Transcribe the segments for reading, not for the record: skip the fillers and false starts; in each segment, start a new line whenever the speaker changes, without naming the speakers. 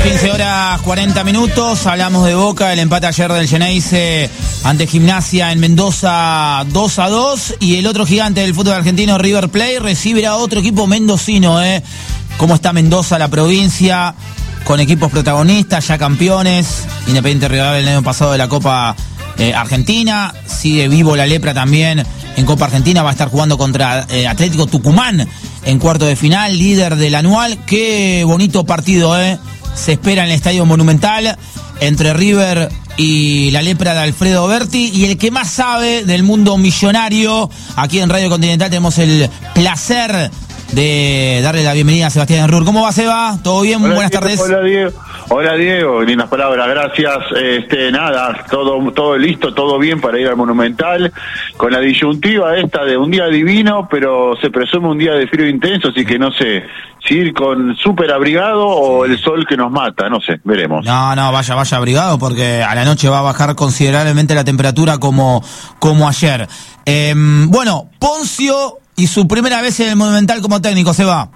15 horas 40 minutos, hablamos de Boca, el empate ayer del Geneise ante Gimnasia en Mendoza 2-2, y el otro gigante del fútbol argentino, River Plate, recibe a otro equipo mendocino, ¿Cómo está Mendoza, la provincia? Con equipos protagonistas, ya campeones, Independiente Rivadavia el año pasado de la Copa Argentina, sigue vivo la lepra también en Copa Argentina, va a estar jugando contra Atlético Tucumán en cuarto de final, líder del anual. Qué bonito partido, se espera en el Estadio Monumental entre River y la lepra de Alfredo Berti, y el que más sabe del mundo millonario, aquí en Radio Continental tenemos el placer de darle la bienvenida a Sebastián Enrur. ¿Cómo va, Seba? ¿Todo bien? Muy buenas tardes.
Hola Diego, lindas palabras, gracias. Nada, todo listo, todo bien para ir al Monumental, con la disyuntiva esta de un día divino, pero se presume un día de frío intenso, así que no sé si ir con súper abrigado o el sol que nos mata, no sé, veremos.
No, vaya abrigado, porque a la noche va a bajar considerablemente la temperatura como ayer. Bueno, Poncio y su primera vez en el Monumental como técnico, Seba.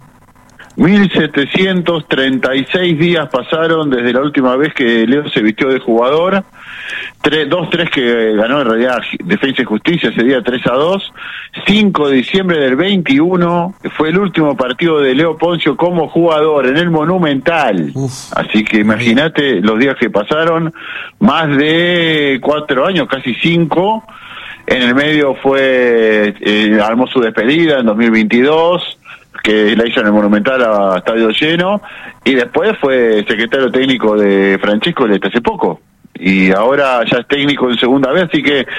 1736 días pasaron desde la última vez que Leo se vistió de jugador. 2-3 que ganó en realidad Defensa y Justicia ese día 3-2. 5 de diciembre del 21 fue el último partido de Leo Poncio como jugador en el Monumental. Así que imagínate los días que pasaron, más de 4 años, casi 5. En el medio armó su despedida en 2022, que la hizo en el Monumental a estadio lleno, y después fue secretario técnico de Francesco Lete hace poco, y ahora ya es técnico en segunda vez, así que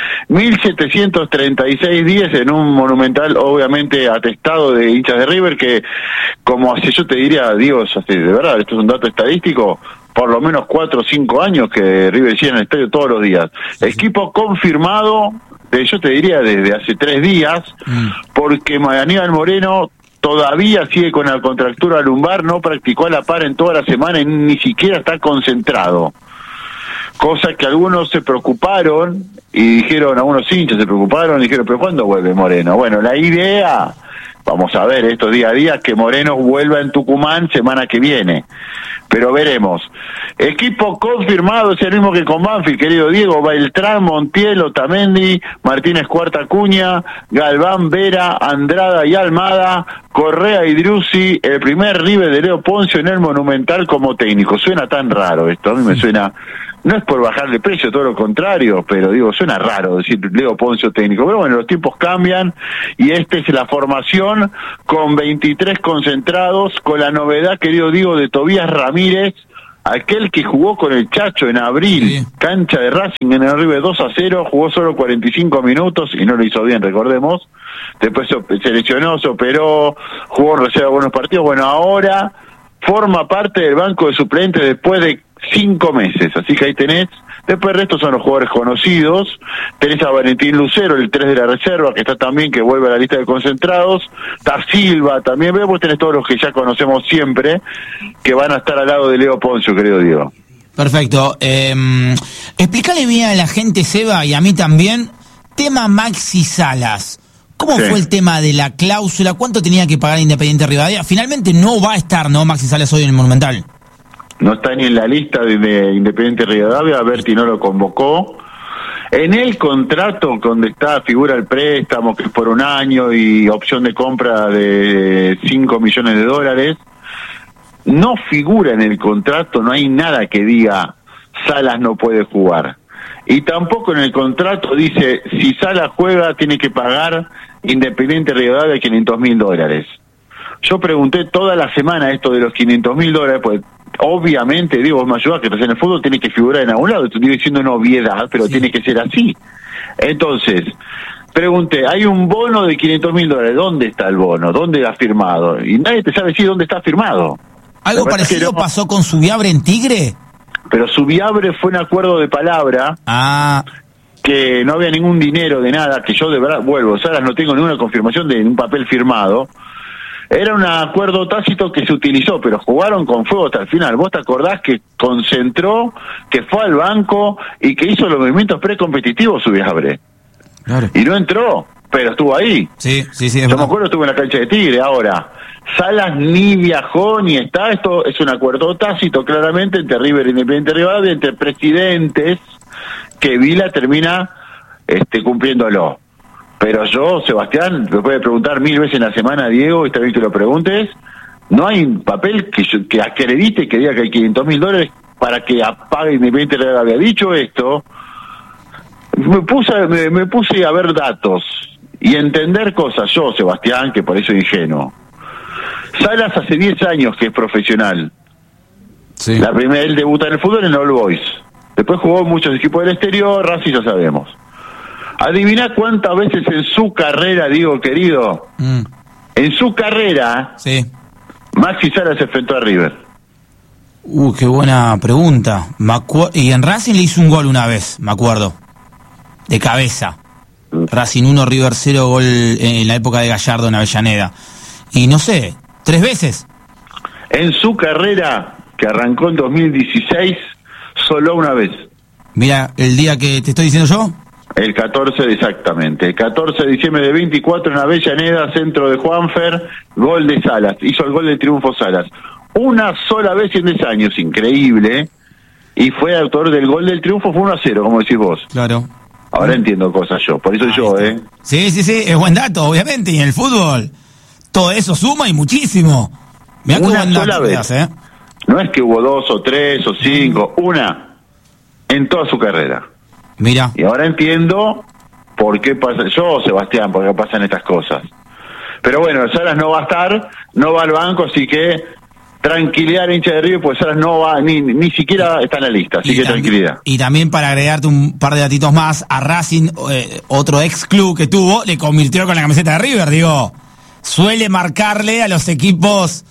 1736 días en un Monumental obviamente atestado de hinchas de River, que como hace, yo te diría, Dios, de verdad, esto es un dato estadístico, por lo menos 4 o 5 años que River llena el estadio todos los días. Equipo confirmado, yo te diría desde hace 3 días, porque Aníbal Moreno todavía sigue con la contractura lumbar, no practicó a la par en toda la semana y ni siquiera está concentrado. Cosa que algunos se preocuparon y dijeron, algunos hinchas se preocuparon y dijeron, ¿pero cuándo vuelve Moreno? Bueno, la idea, vamos a ver estos día a día, que Moreno vuelva en Tucumán semana que viene. Pero veremos. Equipo confirmado, es el mismo que con Banfield, querido Diego: Beltrán, Montiel, Otamendi, Martínez Cuarta Acuña, Galván, Vera, Andrada y Almada, Correa y Driussi, el primer River de Leo Poncio en el Monumental como técnico. Suena tan raro esto, a mí me suena, no es por bajarle precio, todo lo contrario, pero digo, suena raro decir Leo Poncio técnico. Pero bueno, los tiempos cambian y esta es la formación con 23 concentrados, con la novedad, querido Diego, de Tobías Ramírez, aquel que jugó con el Chacho en abril, cancha de Racing en el River 2-0, jugó solo 45 minutos y no lo hizo bien, recordemos. Después se lesionó, se operó, jugó en reserva buenos partidos. Bueno, ahora forma parte del banco de suplentes después de 5 meses, así que ahí tenés. Después el resto son los jugadores conocidos. Tenés a Valentín Lucero, el 3 de la reserva, que está también, que vuelve a la lista de concentrados. Está Silva también. Vemos, tenés todos los que ya conocemos siempre, que van a estar al lado de Leo Poncio, querido Diego.
Perfecto. Explícale bien a la gente, Seba, y a mí también, tema Maxi Salas. ¿Cómo fue el tema de la cláusula? ¿Cuánto tenía que pagar Independiente Rivadavia? Finalmente no va a estar, ¿no, Maxi Salas hoy en el Monumental?
No está ni en la lista de Independiente Rivadavia, Berti no lo convocó. En el contrato donde figura el préstamo, que es por 1 año y opción de compra de $5 millones, no figura en el contrato, no hay nada que diga Salas no puede jugar. Y tampoco en el contrato dice, si Salas juega tiene que pagar Independiente Rivadavia $500.000. Yo pregunté toda la semana esto de los $500.000, pues obviamente, digo, vos me ayudás, que en el fútbol tiene que figurar en algún lado, estoy diciendo una obviedad, pero tiene que ser así. Entonces, pregunté, hay un bono de $500.000, ¿dónde está el bono? ¿Dónde ha firmado? Y nadie te sabe decir dónde está firmado.
¿Algo parecido pasó con Subiabre en Tigre?
Pero Subiabre fue un acuerdo de palabra, que no había ningún dinero de nada, que yo de verdad, Salas, no tengo ninguna confirmación de un papel firmado. Era un acuerdo tácito que se utilizó, pero jugaron con fuego hasta el final. ¿Vos te acordás que concentró, que fue al banco y que hizo los movimientos precompetitivos Subiabre? Claro. Y no entró, pero estuvo ahí.
Sí.
Yo me acuerdo, estuvo en la cancha de Tigre. Ahora, Salas ni viajó ni está. Esto es un acuerdo tácito claramente entre River e Independiente Rivadavia, entre presidentes, que Vila termina cumpliéndolo. Pero yo, Sebastián, me puede preguntar 1000 veces en la semana, Diego, y está bien que lo preguntes, no hay un papel que acredite, que diga que hay $500.000 para que apague Independiente Rivadavia. Dicho esto, me puse a ver datos y entender cosas. Yo, Sebastián, que por eso es ingenuo. Salas hace 10 años que es profesional.
Sí.
Él debuta en el fútbol en All Boys. Después jugó en muchos equipos del exterior, Racing ya sabemos. Adivina cuántas veces en su carrera, Diego querido, en su carrera,
sí,
Maxi Salas se enfrentó a River.
Qué buena pregunta. Y en Racing le hizo un gol una vez, me acuerdo. De cabeza. Racing 1, River 0, gol en la época de Gallardo en Avellaneda. Y no sé, 3 veces.
En su carrera, que arrancó en 2016, solo una vez.
Mira, el día que te estoy diciendo yo.
El 14, exactamente. El 14 de diciembre de 24 en Avellaneda, centro de Juanfer, gol de Salas. Hizo el gol de triunfo Salas. Una sola vez en 10 años, increíble. Y fue autor del gol del triunfo, fue 1-0, como decís vos.
Claro.
Ahora entiendo cosas yo, por eso yo,
Sí, es buen dato, obviamente, y en el fútbol todo eso suma y muchísimo. Mirá
una sola vez. No es que hubo 2 o 3 o 5, una en toda su carrera.
Mira.
Y ahora entiendo por qué pasa, yo, Sebastián, por qué pasan estas cosas. Pero bueno, Salas no va a estar, no va al banco, así que tranquilidad, hincha de River, pues Salas no va, ni siquiera está en la lista, así que tranquilidad.
Y también para agregarte un par de datitos más, a Racing, otro ex club que tuvo, le convirtió con la camiseta de River, digo, suele marcarle a los equipos,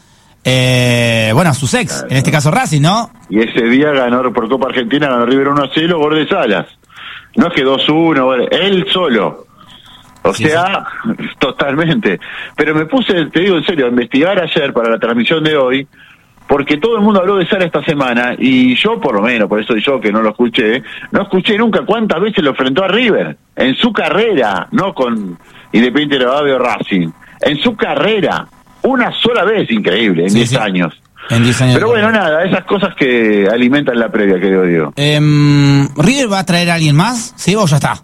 a sus ex, claro. En este caso Racing, ¿no?
Y ese día ganó por Copa Argentina, ganó River 1-0, gol de Salas. No es que 2-1, él solo. O sea, totalmente. Pero me puse, te digo en serio, a investigar ayer para la transmisión de hoy, porque todo el mundo habló de Salas esta semana, y yo por lo menos, por eso yo que no escuché nunca cuántas veces lo enfrentó a River, en su carrera, no con Independiente Rivadavia o Racing, en su carrera, una sola vez, increíble, en 10 años.
En 10 años.
Pero bueno, nada, esas cosas que alimentan la previa, que digo.
¿River va a traer a alguien más? ¿Sí o ya está?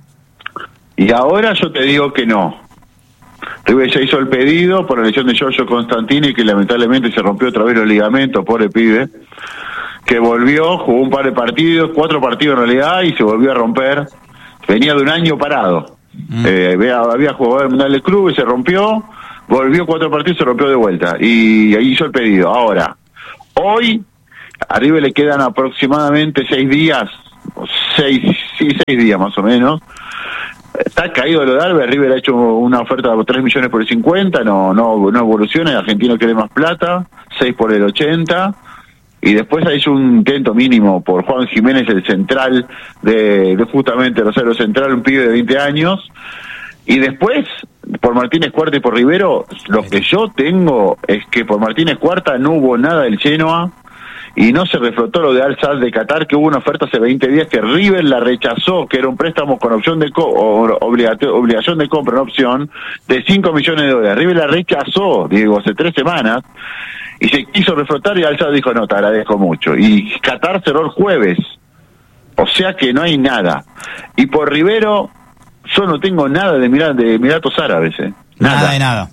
Y ahora yo te digo que no. River ya hizo el pedido por la lesión de Giorgio Constantini, que lamentablemente se rompió otra vez los ligamentos, pobre pibe, que volvió, jugó un par de partidos, 4 partidos en realidad, y se volvió a romper. Venía de un año parado. Había jugado el Mundial del Club y se rompió, volvió 4 partidos y se rompió de vuelta. Y ahí hizo el pedido. Ahora, hoy, a River le quedan aproximadamente 6 días, 6 días más o menos. Está caído lo de Alves. River ha hecho una oferta de 3 millones por el 50, no evoluciona, el argentino quiere más plata, 6 por el 80, y después ha hecho un intento mínimo por Juan Jiménez, el central de justamente Rosario Central, un pibe de 20 años, y después por Martínez Cuarta y por Rivero. Lo que yo tengo es que por Martínez Cuarta no hubo nada del Genoa, y no se reflotó lo de Al Sadd de Qatar, que hubo una oferta hace 20 días que River la rechazó, que era un préstamo con opción de obligación de compra, una opción de $5 millones. River la rechazó, Diego, hace 3 semanas, y se quiso reflotar, y Al Sadd dijo, no, te agradezco mucho. Y Qatar cerró el jueves, o sea que no hay nada. Y por Rivero, yo no tengo nada de Emiratos Árabes,
Nada de nada.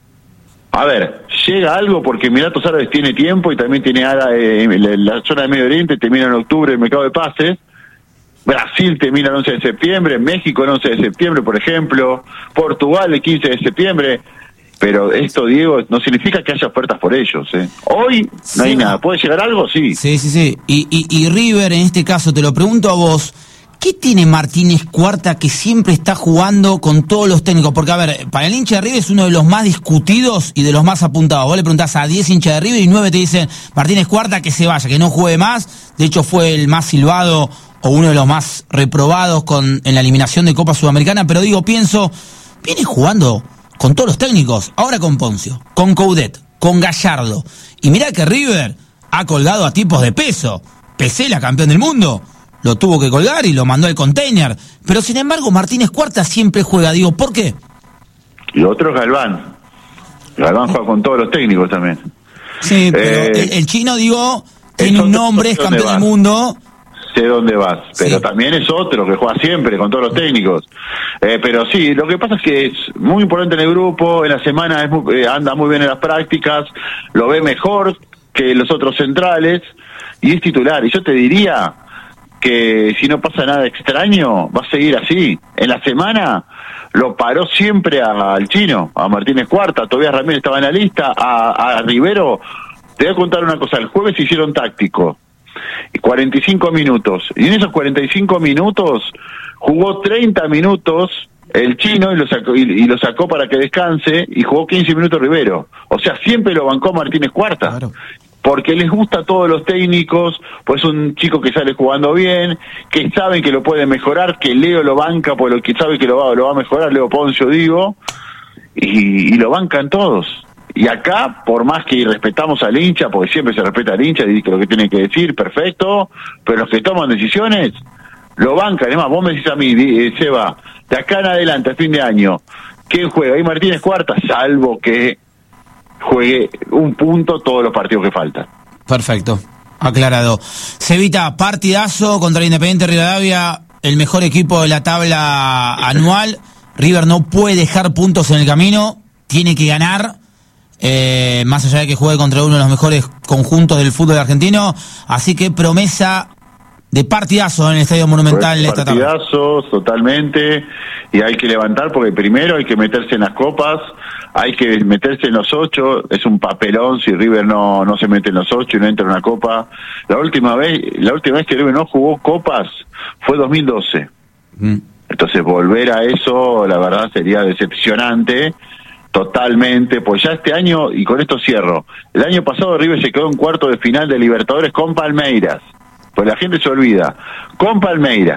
A ver, llega algo porque Emiratos Árabes tiene tiempo y también tiene la zona de Medio Oriente, termina en octubre el mercado de pases. Brasil termina el 11 de septiembre, México el 11 de septiembre, por ejemplo, Portugal el 15 de septiembre. Pero esto, Diego, no significa que haya ofertas por ellos. Hoy no hay nada. ¿Puede llegar algo? Sí.
Sí. Y River, en este caso, te lo pregunto a vos, ¿qué tiene Martínez Cuarta que siempre está jugando con todos los técnicos? Porque, a ver, para el hincha de River es uno de los más discutidos y de los más apuntados. Vos le preguntás a 10 hinchas de River y 9 te dicen Martínez Cuarta que se vaya, que no juegue más. De hecho, fue el más silbado o uno de los más reprobados en la eliminación de Copa Sudamericana. Pero digo, pienso, viene jugando con todos los técnicos. Ahora con Poncio, con Coudet, con Gallardo. Y mirá que River ha colgado a tipos de peso. Pesela, campeón del mundo, lo tuvo que colgar y lo mandó al container. Pero sin embargo, Martínez Cuarta siempre juega. Digo, ¿por qué?
Y otro es Galván. Galván juega con todos los técnicos también.
Sí, pero el chino, digo, tiene un nombre, es campeón del mundo.
Sé dónde vas, pero
sí,
también es otro que juega siempre con todos los técnicos. Pero sí, lo que pasa es que es muy importante en el grupo, en la semana anda muy bien en las prácticas, lo ve mejor que los otros centrales y es titular. Y yo te diría que si no pasa nada extraño, va a seguir así. En la semana lo paró siempre al chino, a Martínez Cuarta, Tobias Ramírez estaba en la lista, a Rivero. Te voy a contar una cosa, el jueves hicieron táctico. 45 minutos, y en esos 45 minutos jugó 30 minutos el chino y lo sacó para que descanse, y jugó 15 minutos Rivero. O sea, siempre lo bancó Martínez Cuarta.
Claro.
Porque les gusta a todos los técnicos, pues un chico que sale jugando bien, que saben que lo puede mejorar, que Leo lo banca, porque lo que sabe que lo va a mejorar, Leo Poncio digo, y lo bancan todos. Y acá, por más que respetamos al hincha, porque siempre se respeta al hincha, dice lo que tiene que decir, perfecto, pero los que toman decisiones, lo bancan. Es más, vos me decís a mí, Seba, de acá en adelante, a fin de año, ¿quién juega? Ahí Martínez Cuarta, salvo que juegue un punto todos los partidos que faltan.
Perfecto, aclarado. Cevita, partidazo contra Independiente Rivadavia, el mejor equipo de la tabla anual. River no puede dejar puntos en el camino, tiene que ganar. Más allá de que juegue contra uno de los mejores conjuntos del fútbol argentino, así que promesa de partidazo en el Estadio Monumental
pues,
esta tarde.
Partidazos, totalmente, y hay que levantar porque primero hay que meterse en las copas, hay que meterse en los 8, es un papelón si River no se mete en los 8 y no entra en una copa. La última vez que River no jugó copas fue 2012. Entonces volver a eso, la verdad, sería decepcionante. Totalmente, pues ya este año, y con esto cierro, el año pasado River se quedó en cuarto de final de Libertadores con Palmeiras, pues la gente se olvida, con Palmeiras,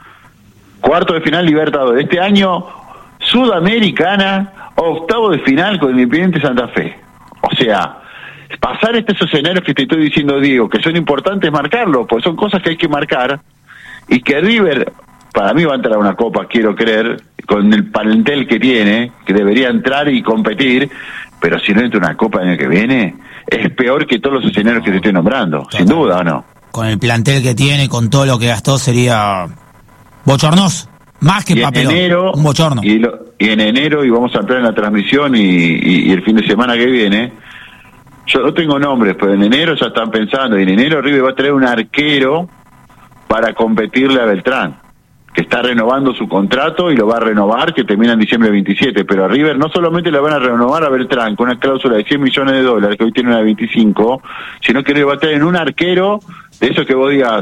cuarto de final Libertadores, este año Sudamericana, octavo de final con Independiente Santa Fe. O sea, pasar estos escenarios que te estoy diciendo, Diego, que son importantes marcarlo, pues son cosas que hay que marcar, y que River, para mí va a entrar a una copa, quiero creer, con el plantel que tiene, que debería entrar y competir, pero si no entra una copa el año que viene, es peor que todos los escenarios que te estoy nombrando, sin duda, ¿o no?
Con el plantel que tiene, con todo lo que gastó, sería bochornoso, más que papelón, un bochorno.
Y en enero, y vamos a entrar en la transmisión y el fin de semana que viene, yo no tengo nombres, pero en enero ya están pensando, y en enero River va a traer un arquero para competirle a Beltrán, que está renovando su contrato y lo va a renovar, que termina en diciembre 27, pero a River no solamente le van a renovar a Beltrán con una cláusula de $100 millones, que hoy tiene una de 25, sino que River va a traer en un arquero de esos que vos digas,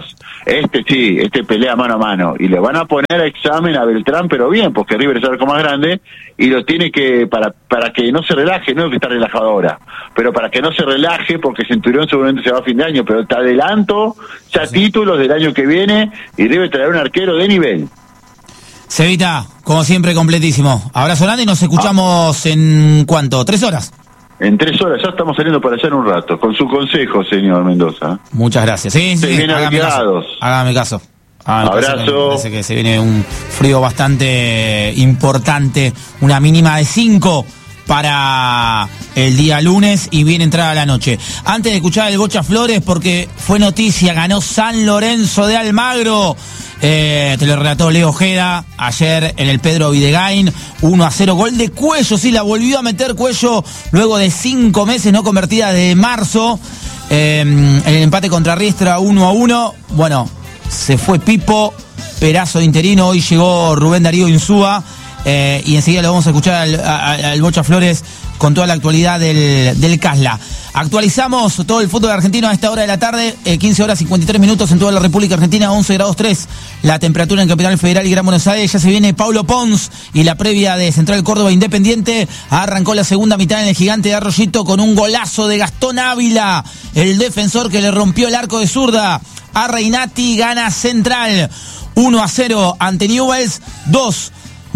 este pelea mano a mano, y le van a poner a examen a Beltrán, pero bien, porque River es el arco más grande, y lo tiene que, para que no se relaje, no es que está relajado ahora, pero para que no se relaje, porque Centurión seguramente se va a fin de año, pero te adelanto, ya títulos del año que viene, y River traer un arquero de nivel.
Cevita, como siempre, completísimo. Abrazo grande y nos escuchamos en ¿cuánto? 3 horas.
En 3 horas, ya estamos saliendo para allá en un rato, con su consejo, señor Mendoza.
Muchas gracias. Sí,
bien
hágame caso. Hágame caso.
Abrazo.
Parece que se viene un frío bastante importante, una mínima de 5 para el día lunes y bien entrada la noche. Antes de escuchar el Bocha Flores, porque fue noticia, ganó San Lorenzo de Almagro. Te lo relató Leo Ojeda ayer en el Pedro Videgain, 1-0, gol de Cuello, sí, la volvió a meter Cuello luego de 5 meses, no convertida desde marzo, en el empate contra Riestra 1-1, bueno, se fue Pipo, Perazo de interino, hoy llegó Rubén Darío Insúa, y enseguida lo vamos a escuchar al Bocha Flores con toda la actualidad del Casla. Actualizamos todo el fútbol argentino a esta hora de la tarde, 15 horas 53 minutos en toda la República Argentina, 11 grados 3 la temperatura en Capital Federal y Gran Buenos Aires. Ya se viene Paulo Pons y la previa de Central Córdoba Independiente. Arrancó la segunda mitad en el Gigante de Arroyito con un golazo de Gastón Ávila, el defensor que le rompió el arco de zurda a Reinati. Gana Central 1-0 ante Newell's, 2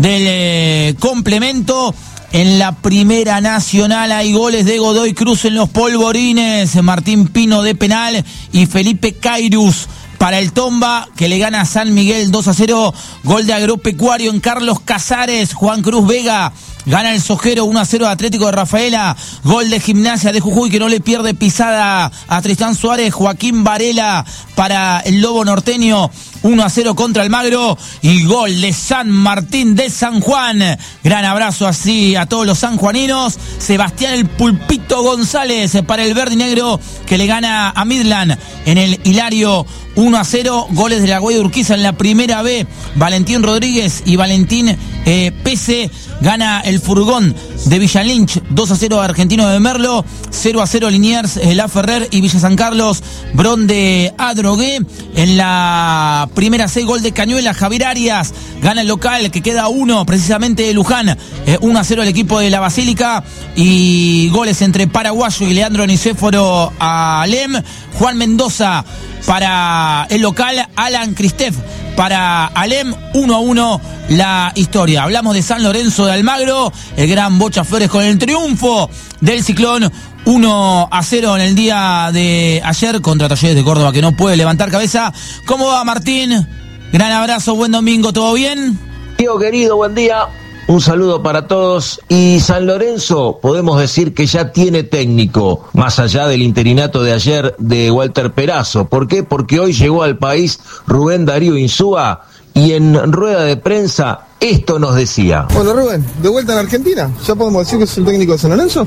del complemento. En la Primera Nacional hay goles de Godoy Cruz en los polvorines, Martín Pino de penal y Felipe Cairus para el Tomba, que le gana a San Miguel 2-0, gol de Agropecuario en Carlos Casares, Juan Cruz Vega gana el Sojero 1-0 Atlético de Rafaela, gol de Gimnasia de Jujuy que no le pierde pisada a Tristán Suárez, Joaquín Varela para el Lobo Norteño, 1-0 contra Almagro, y gol de San Martín de San Juan. Gran abrazo así a todos los sanjuaninos. Sebastián el Pulpito González para el verde y negro que le gana a Midland en el Hilario 1-0, goles de la Guay de Urquiza en la primera B, Valentín Rodríguez y Valentín Pese. Gana el Furgón de Villa Lynch 2-0 Argentino de Merlo, 0-0 Liniers, La Ferrer y Villa San Carlos, Bron de Adrogué. En la primera C, gol de Cañuela, Javier Arias gana el local que queda 1 precisamente de Luján, 1-0 el equipo de la Basílica, y goles entre Paraguayo y Leandro Nicéforo a Alem, Juan Mendoza para el local, Alan Cristef para Alem, 1-1 la historia. Hablamos de San Lorenzo de Almagro, el gran Bocha Flores con el triunfo del Ciclón, 1-0 en el día de ayer contra Talleres de Córdoba que no puede levantar cabeza. ¿Cómo va, Martín? Gran abrazo, buen domingo, ¿todo bien?
Tío querido, buen día. Un saludo para todos. Y San Lorenzo, podemos decir que ya tiene técnico, más allá del interinato de ayer de Walter Perazo. ¿Por qué? Porque hoy llegó al país Rubén Darío Insúa y en rueda de prensa esto nos decía.
Hola Rubén, de vuelta en Argentina. ¿Ya podemos decir que es el técnico de San Lorenzo?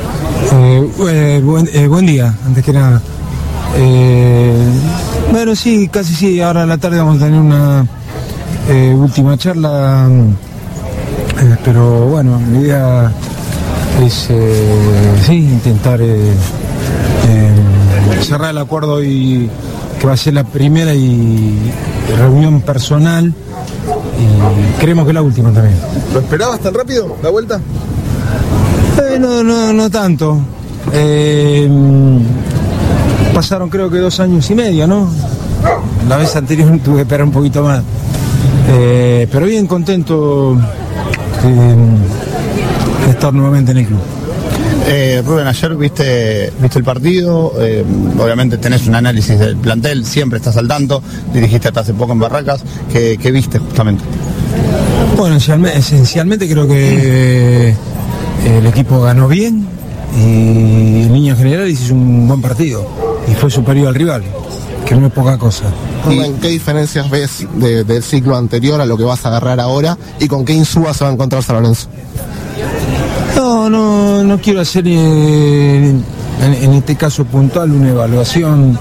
Buen día, antes que nada. Bueno, sí, casi sí. Ahora en la tarde vamos a tener una última charla. Pero bueno, mi idea es intentar cerrar el acuerdo y que va a ser la primera y reunión personal y creemos que la última también.
¿Lo esperabas tan rápido, la vuelta?
No tanto. Pasaron creo que 2 años y medio, ¿no? La vez anterior tuve que esperar un poquito más. Pero bien contento de estar nuevamente en el club.
Rubén, ayer viste el partido, obviamente tenés un análisis del plantel, siempre estás al tanto, dirigiste hasta hace poco en Barracas, ¿qué viste justamente?
Bueno, esencialmente creo que el equipo ganó bien y en líneas generales hizo un buen partido y fue superior al rival, que no es poca cosa.
Rubén, ¿qué diferencias ves del ciclo anterior a lo que vas a agarrar ahora y con qué Insúa se va a encontrar San Lorenzo?
No quiero hacer en este caso puntual una evaluación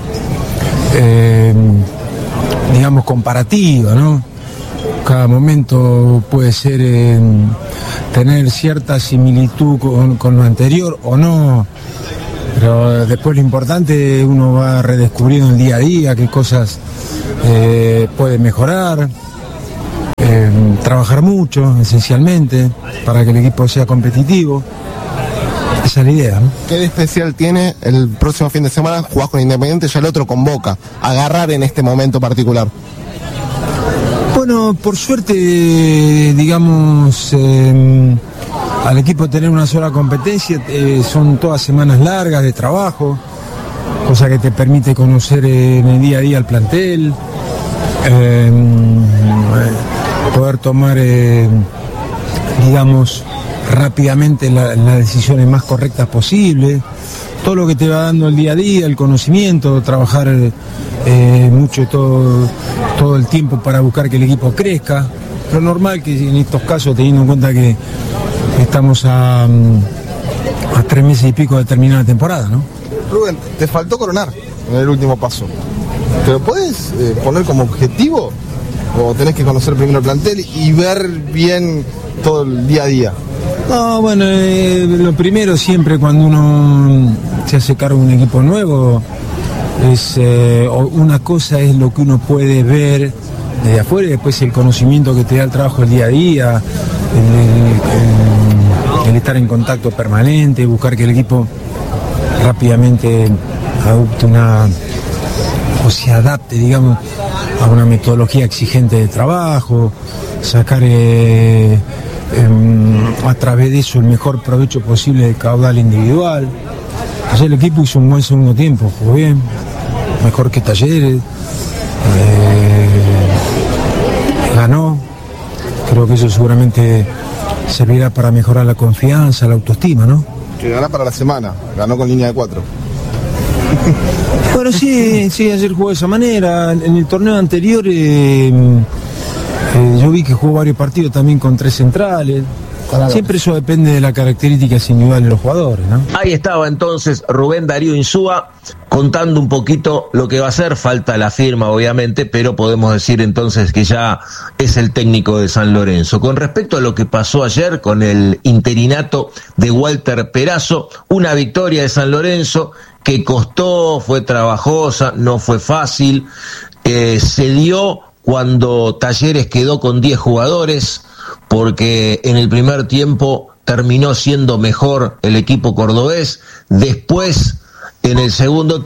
digamos comparativa, ¿no? Cada momento puede ser tener cierta similitud con lo anterior o no, pero después lo importante uno va redescubriendo el día a día qué cosas puede mejorar, trabajar mucho esencialmente para que el equipo sea competitivo. Esa es la idea, ¿no?
¿Qué de especial tiene el próximo fin de semana? Jugás con Independiente, ya el otro con Boca. Agarrar en este momento particular.
Bueno, por suerte, digamos, al equipo tener una sola competencia, son todas semanas largas de trabajo, cosa que te permite conocer en el día a día el plantel, poder tomar, digamos, rápidamente las decisiones más correctas posibles, todo lo que te va dando el día a día, el conocimiento, trabajar mucho todo el tiempo para buscar que el equipo crezca. Lo normal que en estos casos, teniendo en cuenta que estamos a 3 meses y pico de terminar la temporada, ¿no?
Rubén, te faltó coronar en el último paso. ¿Te lo puedes poner como objetivo? ¿O tenés que conocer primero el plantel y ver bien todo el día a día?
No, bueno, lo primero siempre cuando uno se hace cargo de un equipo nuevo es una cosa es lo que uno puede ver desde afuera y después el conocimiento que te da el trabajo el día a día, el estar en contacto permanente, buscar que el equipo rápidamente adopte o se adapte, digamos, a una metodología exigente de trabajo, sacar a través de eso el mejor provecho posible del caudal individual. Ayer el equipo hizo un buen segundo tiempo, jugó bien, mejor que Talleres, ganó, creo que eso seguramente servirá para mejorar la confianza, la autoestima, ¿no?
Que ganó para la semana, ganó con línea de 4.
Bueno, sí, ayer jugó de esa manera. En el torneo anterior yo vi que jugó varios partidos también con 3 centrales. Siempre eso depende de las características individuales de los jugadores, ¿no?
Ahí estaba entonces Rubén Darío Insúa contando un poquito lo que va a hacer. Falta la firma, obviamente, pero podemos decir entonces que ya es el técnico de San Lorenzo. Con respecto a lo que pasó ayer con el interinato de Walter Perazo, una victoria de San Lorenzo que costó, fue trabajosa, no fue fácil, se dio cuando Talleres quedó con 10 jugadores, porque en el primer tiempo terminó siendo mejor el equipo cordobés, después en el segundo